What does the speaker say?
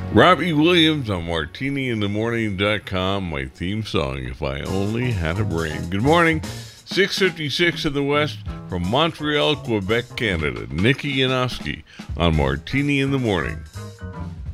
Robbie Williams on martiniinthemorning.com, my theme song, If I Only Had a Brain. Good morning, 6:56 in the West from Montreal, Quebec, Canada. Nikki Yanofsky on Martini in the Morning.